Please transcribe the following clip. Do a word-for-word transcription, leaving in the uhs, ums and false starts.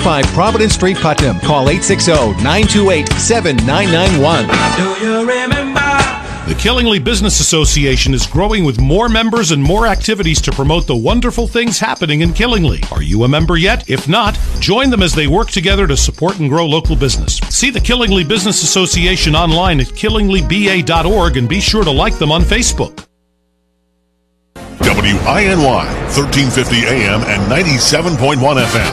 twenty-five Providence Street, Putnam. Call eight six zero, nine two eight, seven nine nine one. Do you remember? The Killingly Business Association is growing with more members and more activities to promote the wonderful things happening in Killingly. Are you a member yet? If not, join them as they work together to support and grow local business. See the Killingly Business Association online at killingly b a dot org and be sure to like them on Facebook. W I N Y, thirteen fifty A M and ninety-seven point one F M.